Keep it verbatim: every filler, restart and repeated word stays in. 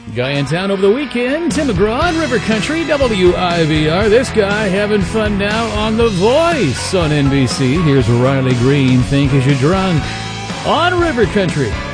Guy in town over the weekend, Tim McGraw on River Country, W I V R. This guy having fun now on The Voice on N B C. Here's Riley Green, Think Is You Drunk on River Country.